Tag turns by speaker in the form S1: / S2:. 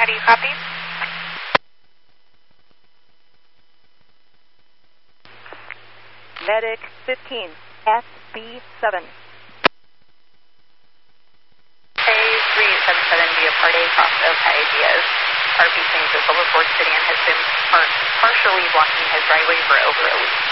S1: do you copy?
S2: Medic 15, SB7.
S1: A3877 via Part A cross Oka Diaz. RP saying that Silver Fork City has been partially blocking his driveway for over a week.